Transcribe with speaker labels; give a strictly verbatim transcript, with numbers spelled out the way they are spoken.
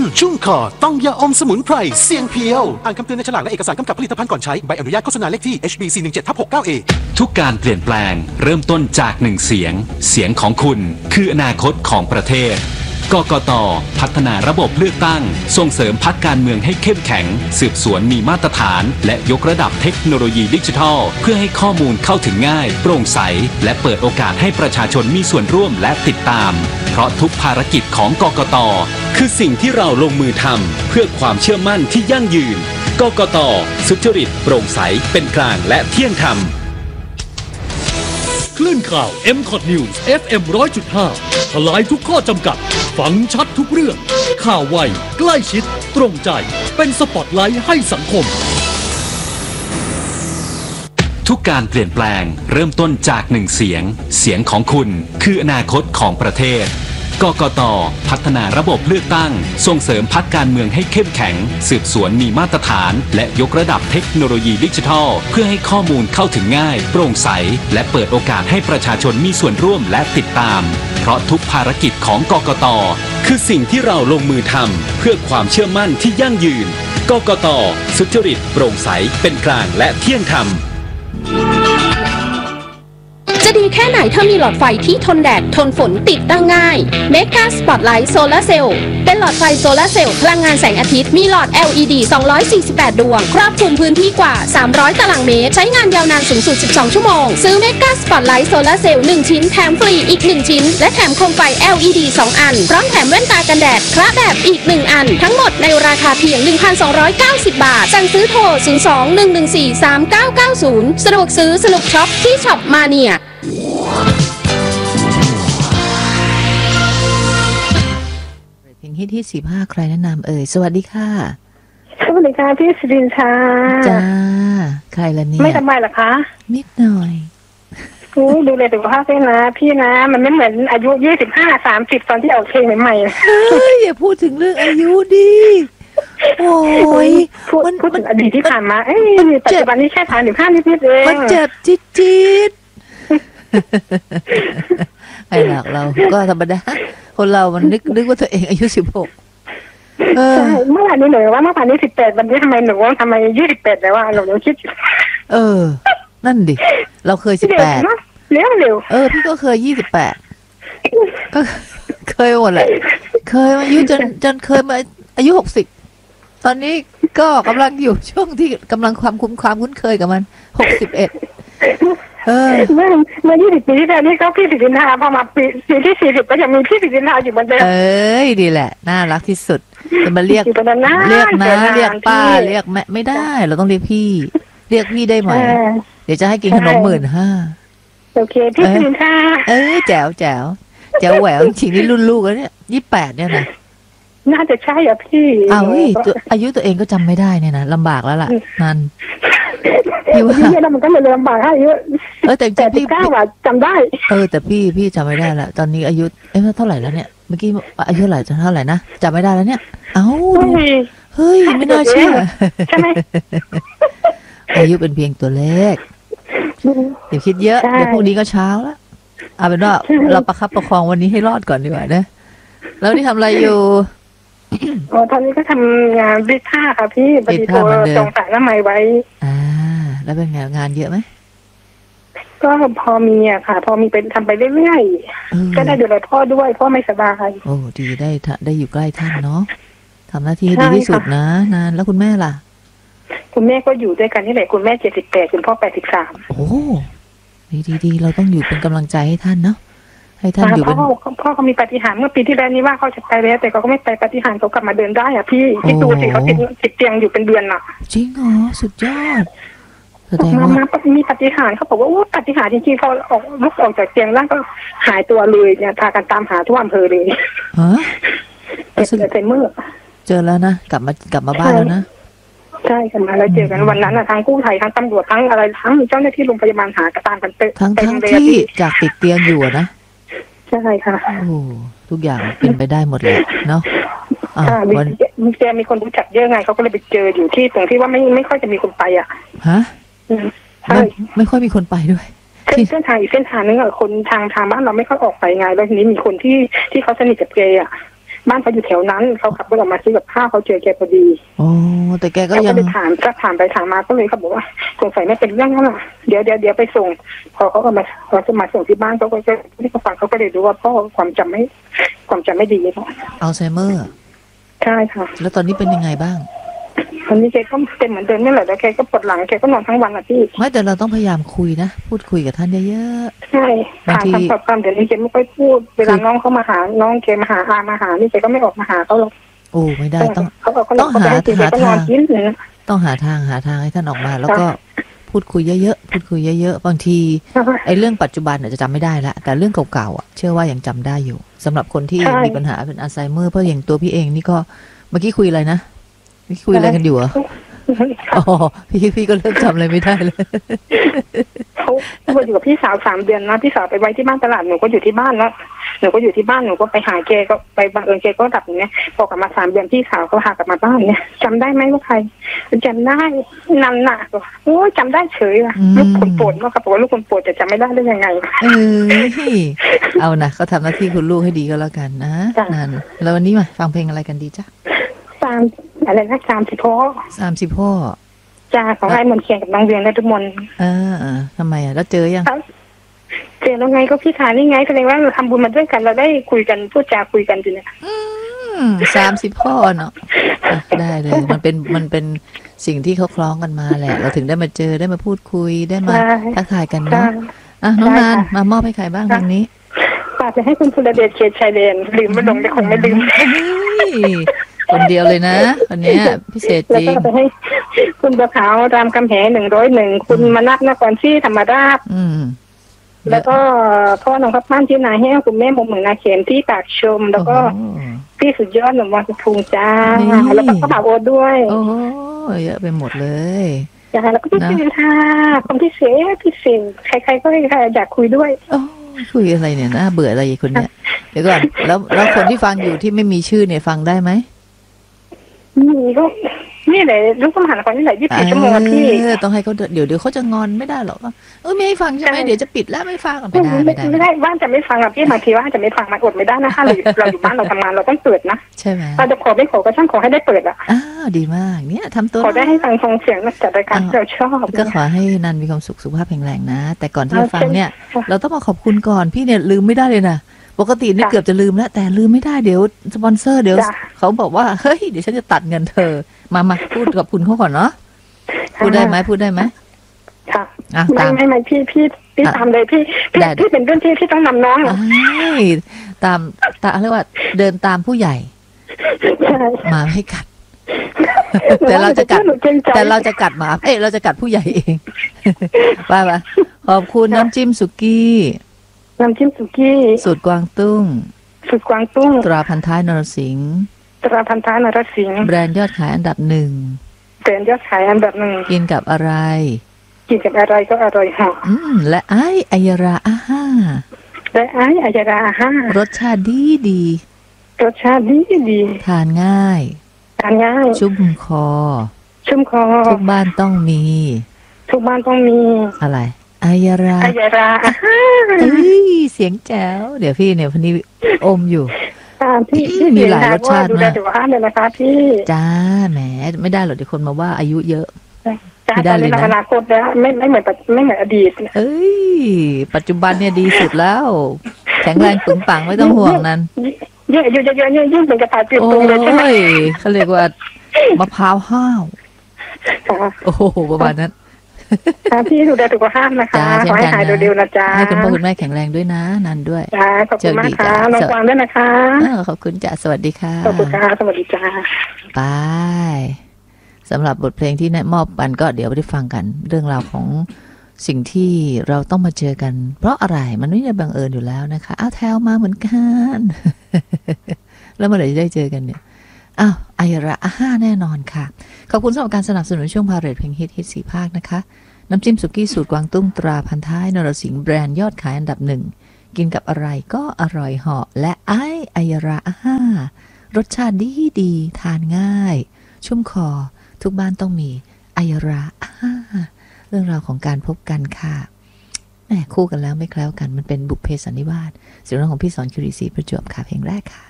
Speaker 1: ชุ่มคอต้องยาอมสมุนไพรเสียงเพียวอ่านคำเตือนในฉลากและเอกสารกำกับผลิตภัณฑ์ก่อนใช้ใบอนุญาตโฆษณาเลขที่ เอช บี สี่ หนึ่ง เจ็ด หกเก้า เอ
Speaker 2: ทุกการเปลี่ยนแปลงเริ่มต้นจากหนึ่งเสียงเสียงของคุณคืออนาคตของประเทศกกต.พัฒนาระบบเลือกตั้งส่งเสริมพรรคการเมืองให้เข้มแข็งสืบสวนมีมาตรฐานและยกระดับเทคโนโลยีดิจิทัลเพื่อให้ข้อมูลเข้าถึงง่ายโปร่งใสและเปิดโอกาสให้ประชาชนมีส่วนร่วมและติดตามเพราะทุกภารกิจของกกต.คือสิ่งที่เราลงมือทำเพื่อความเชื่อมั่นที่ยั่งยืนกกต.สุจริตโปร่งใสเป็นกลางและเที่ยงธรรม
Speaker 3: คลื่นข่าว เอ็ม คอท News เอฟ เอ็ม หนึ่งร้อยจุดห้า ทลายทุกข้อจำกัดฟังชัดทุกเรื่องข่าวไวใกล้ชิดตรงใจเป็นสปอตไลท์ให้สังคม
Speaker 2: ทุกการเปลี่ยนแปลงเริ่มต้นจากหนึ่งเสียงเสียงของคุณคืออนาคตของประเทศกกต.พัฒนาระบบเลือกตั้งส่งเสริมพรรคการเมืองให้เข้มแข็งสืบสวนมีมาตรฐานและยกระดับเทคโนโลยีดิจิทัลเพื่อให้ข้อมูลเข้าถึงง่ายโปร่งใสและเปิดโอกาสให้ประชาชนมีส่วนร่วมและติดตามเพราะทุกภารกิจของกกต.คือสิ่งที่เราลงมือทำเพื่อความเชื่อมั่นที่ยั่งยืนกกต.สุจริตโปร่งใสเป็นกลางและเที่ยงธรรม
Speaker 4: จะดีแค่ไหนถ้ามีหลอดไฟที่ทนแดดทนฝนติดตั้งง่าย Mega Spotlight Solar Cell เป็นหลอดไฟโซลาร์เซลล์พลังงานแสงอาทิตย์มีหลอด แอล อี ดี สองร้อยสี่สิบแปด ดวงครอบคลุมพื้นที่กว่าสามร้อยตารางเมตรใช้งานยาวนานสูงสุดสิบสองชั่วโมงซื้อ Mega Spotlight Solar Cell หนึ่งชิ้นแถมฟรีอีกหนึ่งชิ้นและแถมโคมไฟ แอล อี ดี สองอันพร้อมแถมแว่นตากันแดดคละแบบอีกหนึ่งอันทั้งหมดในราคาเพียง หนึ่งพันสองร้อยเก้าสิบ บาทสั่งซื้อโทรศูนย์ สอง หนึ่ง หนึ่ง สี่ สาม เก้า เก้า ศูนย์สะดวกซื้อสนุกช็อปที่ช็อปมาเนีย
Speaker 5: เพลงฮิตที่สิบห้าใครแนะนำเอ่ยสวัสดีค่ะ
Speaker 6: สวัสดีค่ะพี่สิรินชา
Speaker 5: จ้าใครละเนี่ย
Speaker 6: ไม่สบายหรอคะ
Speaker 5: นิดหน่อย
Speaker 6: ดูแลสุขภาพด้วยนะพี่นะมันไม่เหมือนอายุยี่สิบห้าสามสิบตอนที่ออกเพลงใหม่ๆ
Speaker 5: เฮ้ยอย่าพูดถึงเรื่องอายุดิโอ้ย
Speaker 6: มันพูดถึงอดีตที่ผ่านมาเอ้ยปัจจุบันนี้แค่ผ่านหนึ่งห้านิดๆเอง
Speaker 5: มันเจ็บจิ๊ดจิ๊ดไอ้หลักเราก็ธรรมดาคนเรามันนึกนึกว่าตัวเองอายุสิบหก
Speaker 6: เออเมื่อวานนี้หนูว่าเมื่อวานนี้สิบแปดวันนี้ทำไมหนูว่าทำไมยี่สิบแปดแล้วว่าเราเราคิด
Speaker 5: เออนั่นดิเราเคยสิบแปด
Speaker 6: เร็วเร็ว
Speaker 5: เออพี่ก็เคยยี่สิบแปดก็เคยหมดแหละเคยอายุจนจนเคยมาอายุหกสิบตอนนี้ก็กำลังอยู่ช่วงที่กำลังความคุ้มความคุ้นเคยกับมันหกสิบเอ็ดเออ
Speaker 6: เมื่อเมื่อยี่สิบปีที่แล้วนี่ก็พี่สิรินทาพอมาปีปีที่สี่สิบก็ยังมีพี่สิรินทาอยู่เหมือนเดิม
Speaker 5: เอ้ยดีแหละน่ารักที่สุดจะมาเรียกเรียกนะเรียกป้าเรียกแม่ไม่ได้เราต้องเรียกพี่เรียกพี่ได้ไหมเดี๋ยวจะให้กินขนมหมื่นห้า
Speaker 6: โอเคพี่สิรินทา
Speaker 5: เออแจ๋วแจ๋วแจ๋วแหววจริงนี่รุ่นลูกแล้วเนี่ยยี่สิบแปดเนี่ยนะ
Speaker 6: น่าจะใช่อ่ะพี่
Speaker 5: อ้าวอายุตัวเองก็จำไม่ได้เนี่ยนะลำบากแล้วล่ะนั่น
Speaker 6: พี่ว่าเนี่ยมันก็ไม่ลำบากอายุ
Speaker 5: เออแต่จริงพี่
Speaker 6: เก้าอ่ะจำได้
Speaker 5: เออแต่พี่พี่จำไม่ได้ละตอนนี้อายุเอ๊ะเท่าไหร่แล้วเนี่ยเมื่อกี้อายุเท่าไหร่จะเท่าไหร่นะจำไม่ได้แล้วเนี่ยเอ้าเฮ้ยไม่น่าเชื่อ
Speaker 6: ใช่ไหม
Speaker 5: อายุเป็นเพียงตัวเลขอย่าคิดเยอะเดี๋ยวพรุ่งนี้ก็เช้าแล้วเอาเป็นว่าเราประคับประคองวันนี้ให้รอดก่อนดีกว่านะแล้วนี่ทำอะไรอยู่
Speaker 6: อ๋อตอนนี้ก็ทำงานรีดผ้าค่ะพี่บริโภคจองสายละไมไว้
Speaker 5: อ่าแล้วเป็นไงงานเยอะไหม
Speaker 6: ก็พอมีอะค่ะพอมีเป็นทำไปเรื่อยๆก็ได้ดูแลพ่อด้วยพ่อไม่สบาย
Speaker 5: โอ้ดีได้ได้อยู่ใกล้ท่านเนาะทำหน้าที่ดีที่สุดนะนานแล้วคุณแม่ล่ะ
Speaker 6: คุณแม่ก็อยู่ด้วยกันนี่แหละคุณแม่เจ็ดสิบแปดคุณพ่อแปดสิบสาม
Speaker 5: โอ้ดีดีดีเราต้องอยู่เป็นกำลังใจให้ท่านเนาะให้ท่านอยู่เป็น
Speaker 6: พ่อพ่อเขามีปฏิหารเมื่อปีที่แล้วนี้ว่าเขาจะไปแล้วแต่เขาก็ไม่ไปปฏิหารเขากลับมาเดินได้อ่ะพี่ที่ดูสิเขาติดติดเตียงอยู่เป็นเดือนอ่ะ
Speaker 5: จริงเหรอสุดยอด
Speaker 6: แสดงว่ามีปฏิหารเขาบอกว่าโอ้ปฏิหารจริงๆพอออกลุกออกจากเตียงแล้วก็หายตัวเลยเนี่ยพากันตามหาทั่วอำเภอเลย
Speaker 5: ฮะ
Speaker 6: เจอเซมเมอร์
Speaker 5: เจอแล้วนะกลับมากลับมาบ้านแล้วนะ
Speaker 6: ใช่กันมาแล้วเจอกันวันนั้นทางกู้ภัยทางตำรวจทั้งอะไรทั้งเจ้าหน้าที่โรงพยาบาลหากระตามกันเตะ
Speaker 5: ทั้งทั้งที่จากติดเตียงอยู่นะ
Speaker 6: ใช่ค่ะ
Speaker 5: โอ้ทุกอย่างเป็นไปได้หมดเลยเนาะ
Speaker 6: อ่ามีแกมีคนรู้จักเยอะไงเขาก็เลยไปเจออยู่ที่ตรงที่ว่าไม่ไม่ค่อยจะมีคนไปอ่ะ
Speaker 5: ฮะใช่ไม่ค่อยมีคนไปด้วย
Speaker 6: เส้นทางอีกเส้นทางนึงอ่ะคนทางทางบ้านเราไม่ค่อยออกไปไงแล้วทีนี้มีคนที่ที่เขาสนิทกับแกอ่ะบ้านเขาอยู่แถวนั้นเขาขับรถออกมาซื้อกับข้าวเขาเจอแกพอดี
Speaker 5: โอ้แต่แกก็
Speaker 6: เขา
Speaker 5: ยั
Speaker 6: ก็
Speaker 5: ง
Speaker 6: เลยถามก็ถามไปถามมาก็เลยเขาบอกว่าสงสัยไม่เป็นเรื่องนั้นหรอเดี๋ยวเดี๋ยวเดี๋ยวไปส่งพอเขาก็มาเขาจะมาส่งที่บ้านเขาก็จะที่เขาฟังเขาก็เลยรู้ว่าพ่อความจำไม่ความจำไม่ดีค่ะ
Speaker 5: อัลไซเมอร์
Speaker 6: ใช่ค่ะ
Speaker 5: แล้วตอนนี้เป็นยังไงบ้าง
Speaker 6: ตอนนี้แกก็เป็นเหมือนเดิมนี่แหละแล้วแกก็ปวดหลังแกก็นอนทั้งวันอ่ะพี่
Speaker 5: ไม่แต่เราต้องพยายามคุยนะพูดคุยกับท่านเยอะ
Speaker 6: ๆใช่บางทีทำความเดี๋ยวนี้แกไม่ค่อยพูดเวลาน้องเขามาหาน้องแกมาหาอามาหานี่แกก็ไม่ออกมาหาเขาหรอก
Speaker 5: โอ้ไม่ได้ต้อง
Speaker 6: ต้องหาหาทาง
Speaker 5: ต้องหาทางหาทางให้ท่านออกมาแล้วก็พูดคุยเยอะๆพูดคุยเยอะๆบางทีไอ้เรื่องปัจจุบันอาจจะจำไม่ได้ละแต่เรื่องเก่าๆอ่ะเชื่อว่ายังจำได้อยู่สำหรับคนที่มีปัญหาเป็นอัลไซเมอร์เพราะอย่างตัวพี่เองนี่ก็เมื่อกี้คุยอะไรนะเมื่อกี้คุยอะไรกันอยู่อ่ะอ๋อพี่พี่ก็เริ่มจำอะไรไม่ได้เลย
Speaker 6: เขาเขาอยู่กับพี่สาวสามเดือนนะพี่สาวไปไว้ที่บ้านตลาดหนูก็อยู่ที่บ้านแล้วหนูก็อยู่ที่บ้านหนูก็ไปหาแกก็ไปบังเอิญแกก็ดับอย่างเงี้ยพอกลับมาสามเดือนพี่สาวเขาหากลับมาบ้านเนี่ยจำได้ไหมว่าใครจำได้นานหนักโอ้จำได้เฉยอ่ะลูกคนโปรดมากครับบอกว่าลูกคนโปรดจะจำไม่ได้ได้ยังไง
Speaker 5: เออเอานะเขาทำหน้าที่คุณลูกให้ดีก็แล้วกันนะนั่นแล้ววันนี้มาฟังเพลงอะไรกันดีจ้ะ
Speaker 6: ตามอะไรนะสามสิบพ่อ
Speaker 5: สามสิบพ่อ
Speaker 6: จ้าของไอ้มนเขียนกับน้องเวียนและทุกมน
Speaker 5: เออเออทำไมอ่ะแล้วเจอยัง
Speaker 6: เจอแล้วไงก็พี่ชายนี่ไงแสดงว่าเราทำบุญมาด้วยกันเราได้คุยกันพูดจาคุยกันจริงเนี่ย
Speaker 5: สามสิบพ่อเนาะได้เลยมันเป็นมันเป็นสิ่งที่เขาคล้องกันมาแหละเราถึงได้มาเจอได้มาพูดคุยได้มาทักทายกันเนาะอ่ะน้องนานมามอบให้ใครบ้างวันนี้
Speaker 6: ฝากจะให้คุณสุรเดชเขตชัยเดนลืมไม่ลงแต่คงไม่ลืม
Speaker 5: คนเดียวเลยนะวันนี้พิเศษจริง
Speaker 6: แล้วก็ไปให้คุณประขาวรามคำแหงหนึ่งร้อยหนึ่งคุณมนัสนครศรีธรรมราชแล้วก็พ่อน้องพับม่านที่นาแห้งคุณแม่มุมเหมือนนาเข็มที่ปากชมแล้วก็พี่สุดยอดหนุ่มวันทุงจ้าแล้วก็ข้าวโอ๊ตด้วย
Speaker 5: โอ้เยอะไปหมดเลย
Speaker 6: จ้าแล้วก็พี่สิค่ะคนที่เสียพี่สิใครๆก็ใครอยากคุยด้วย
Speaker 5: โอ้คุยอะไรเนี่ยน่าเบื่ออะไรคนเนี้ยเดี๋ยวก่อนแล้วแล้วคนที่ฟังอยู่ที่ไม่มีชื่อเนี่ยฟังได้ไหม
Speaker 6: นี่ก็นี่แหละลูกสมหาคนนี่แหละยี่สิบสี่ชั่วโมงพี่
Speaker 5: ต้องให้เขาเดี๋ยวเดี๋ยวเขาจะงอนไม่ได้หรอกเออไม่ให้ฟังใช่ไหมเดี๋ยวจะปิดแล้วไม่ฟังไม่ได้
Speaker 6: ไม่ได้ไม่ได้บ้านจะไม่ฟังอ่ะพี่บางทีว่าจะไม่ฟังมันอดไม่ได้นะคะเราเราอยู่บ้านเราทำงานเราต้องเปิดนะ
Speaker 5: ใช่ไหม
Speaker 6: เราจะขอไม่ขอก็ช่างขอให้ได้เปิดอ่ะ
Speaker 5: อ้าวดีมากเนี่ยทำตัว
Speaker 6: ขอได้ให้ฟังฟังเสียงจัดรายการเราชอบ
Speaker 5: ก็ขอให้นันมีความสุขสุขภาพแข็งแรงนะแต่ก่อนที่จะฟังเนี่ยเราต้องมาขอบคุณก่อนพี่เนี่ยลืมไม่ได้เลยนะปกตินี่เกือบจะลืมแล้วแต่ลืมไม่ได้เดี๋ยวสปอนเซอร์เดี๋ยวเขาบอกว่าเฮ้ยเดี๋ยวฉันจะตัดเงินเธอมามาพูดกับคุณเขาก่อนเนาะพูดได้ไหมพูดได้ไหม
Speaker 6: ค่ะไม่ไม่ไม่พี่พี่พี่ตามเลยพี่พี่พี่เป็นเรื่องที่พี่ต้องนำน้อง
Speaker 5: ตามตาเรียกว่าเดินตามผู้ใหญ่มาให้กัดแต่เราจะกัดแต่เราจะกัดหมาเอ้ยเราจะกัดผู้ใหญ่เองป้าป่ะขอบคุณน้ำจิ้มสุกี้
Speaker 6: น้ำจิ้มสุกี้
Speaker 5: สูตรกวางตุ้ง
Speaker 6: สูตรกวางตุ้ง
Speaker 5: ตราพันท้ายนรสิงห์
Speaker 6: ตราพันท้ายนรสิงห์
Speaker 5: แบรนด์ยอดขายอันดับหนึ่ง
Speaker 6: แบรนด์ยอดขายอันดับหนึ่ง
Speaker 5: กินกับอะไร
Speaker 6: กินกับอะไรก็อร่อยค่ะ
Speaker 5: อืมและไอ้อัยราอาห้า
Speaker 6: และไอ้อัยราอาห้าร
Speaker 5: สชาติดีดี
Speaker 6: รสชาติดีดี
Speaker 5: ทานง่าย
Speaker 6: ทานง่าย
Speaker 5: ชุ่มคอ
Speaker 6: ชุ่มคอ
Speaker 5: ทุกบ้านต้องมี
Speaker 6: ทุกบ้านต้องมี
Speaker 5: อะไรอัยรา
Speaker 6: อัยราอาห้า
Speaker 5: เอ้ยเสียงแจ๋วเดี๋ยวพี่เนี่ยวันนี้อมอยู่
Speaker 6: พี่
Speaker 5: มีหลายรสชาติมาก
Speaker 6: ดูแลสุขภาพเลยนะคะพี่
Speaker 5: จ้าแหมไม่ได้หรอกเดี๋ยวคนมาว่าอายุเยอะ
Speaker 6: ไม่ได้เลยนะอนาคตแล้วไม่ไม่เหมือนไม่เหมือนอดีต
Speaker 5: เอ้ยปัจจุบันเนี่ยดีสุดแล้วแข็งแรงปึงปังไม่ต้องห่วงนั้น
Speaker 6: เยอะเยอะเยอะเยอะยิ่งเป็นกระต่ายเปลี่ยนตรงเลยใช่ไหม
Speaker 5: เขาเรียกว่ามะพร้าวห้าวโอ้โหประมาณนั้น
Speaker 6: พี่ดูแลสุขภาพนะคะขอให้หายเร็วๆนะจ๊ะ
Speaker 5: ให้คุณพ่อคุณแม่แข็งแรงด้วยนะนันด้วย
Speaker 6: จ้าขอบคุณมากค่ะน้องกวางด้วยนะคะ
Speaker 5: ขอบคุณจ้าสวัสดีค่ะ
Speaker 6: ขอบคุณค่ะสวัสดีจ้า
Speaker 5: ไปสำหรับบทเพลงที่มอบกันก็เดี๋ยวไปได้ฟังกันเรื่องราวของสิ่งที่เราต้องมาเจอกันเพราะอะไรมันไม่ได้บังเอิญอยู่แล้วนะคะอ้าวแถวมาเหมือนกันแล้วเมื่อไหร่จะได้เจอกันเนี่ยอ้าวอัยราอาห้าแน่นอนค่ะขอบคุณสำหรับการสนับสนุนช่วงพาเรทเพลงฮิตฮิตสี่ภาคนะคะน้ำจิ้มสุกี้สูตรกวางตุ้งตราพันท้ายนรสิงห์แบรนด์ยอดขายอันดับหนึ่งกินกับอะไรก็อร่อยเหาะและไอ้อัยราอาห้ารสชาติดีดีทานง่ายชุ่มคอทุกบ้านต้องมีอัยราอาห้าเรื่องราวของการพบกันค่ะแหมคู่กันแล้วไม่แคล้วกันมันเป็นบุพเพสันนิวาสเสียงร้องของพี่สอนคิรีศรีประจวบค่ะเพลงแรกค่ะ